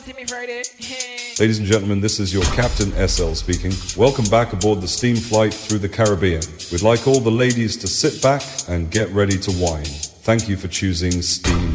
Ladies and gentlemen, this is your Captain SL speaking. Welcome back aboard the steam flight through the Caribbean. We'd like all the ladies to sit back and get ready to wine. Thank you for choosing Steam